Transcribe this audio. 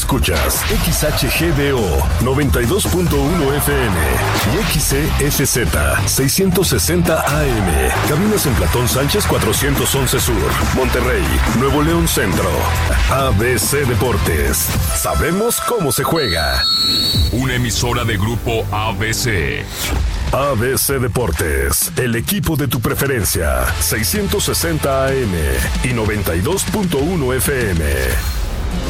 Escuchas XHGDO 92.1 FM y XCSZ 660 AM. Cabinas en Platón Sánchez 411 Sur, Monterrey, Nuevo León Centro. ABC Deportes. Sabemos cómo se juega. Una emisora de Grupo ABC. ABC Deportes, el equipo de tu preferencia. 660 AM y 92.1 FM.